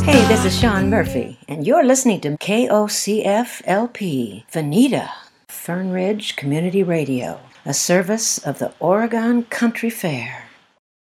Hey, this is Sean Murphy, and you're listening to KOCF-LP, Veneta, Fern Ridge Community Radio, a service of the Oregon Country Fair.